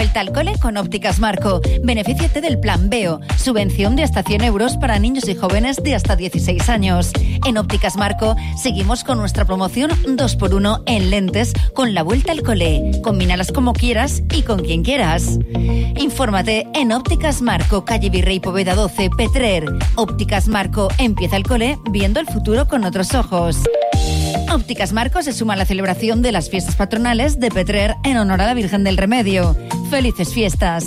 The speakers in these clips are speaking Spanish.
Vuelta al cole con Ópticas Marco. Benefíciate del Plan Veo, subvención de hasta 100 euros para niños y jóvenes de hasta 16 años. En Ópticas Marco seguimos con nuestra promoción 2x1 en lentes con la Vuelta al cole. Combínalas como quieras y con quien quieras. Infórmate en Ópticas Marco, calle Virrey Poveda 12, Petrer. Ópticas Marco, empieza el cole viendo el futuro con otros ojos. Ópticas Marco se suma a la celebración de las fiestas patronales de Petrer en honor a la Virgen del Remedio. ¡Felices fiestas!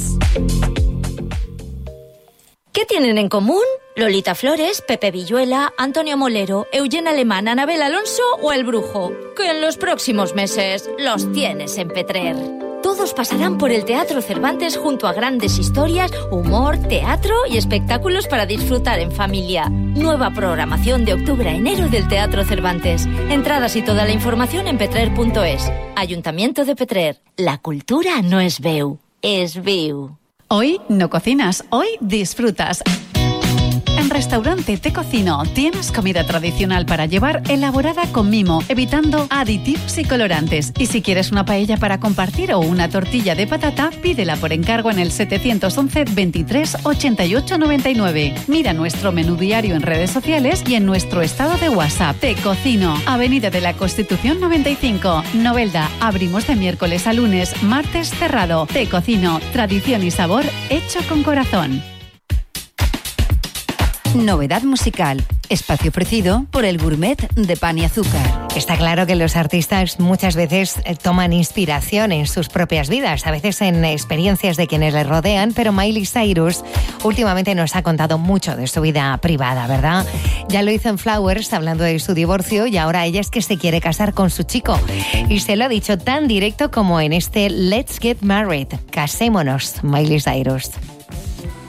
¿Qué tienen en común? Lolita Flores, Pepe Villuela, Antonio Molero, Eugenia Alemán, Anabel Alonso o El Brujo. Que en los próximos meses los tienes en Petrer. Todos pasarán por el Teatro Cervantes junto a grandes historias, humor, teatro y espectáculos para disfrutar en familia. Nueva programación de octubre a enero del Teatro Cervantes. Entradas y toda la información en petrer.es. Ayuntamiento de Petrer. La cultura no es veu, es viu. Hoy no cocinas, hoy disfrutas. En Restaurante Te Cocino tienes comida tradicional para llevar elaborada con mimo, evitando aditivos y colorantes. Y si quieres una paella para compartir o una tortilla de patata, pídela por encargo en el 711 23 88 99. Mira nuestro menú diario en redes sociales y en nuestro estado de WhatsApp. Te Cocino, Avenida de la Constitución 95, Novelda. Abrimos de miércoles a lunes, martes cerrado. Te Cocino, tradición y sabor hecho con corazón. Novedad musical, espacio ofrecido por el Gourmet de Pan y Azúcar. Está claro que los artistas muchas veces toman inspiración en sus propias vidas, a veces en experiencias de quienes les rodean, pero Miley Cyrus últimamente nos ha contado mucho de su vida privada, ¿verdad? Ya lo hizo en Flowers, hablando de su divorcio, y ahora ella es que se quiere casar con su chico. Y se lo ha dicho tan directo como en este Let's Get Married. Casémonos, Miley Cyrus.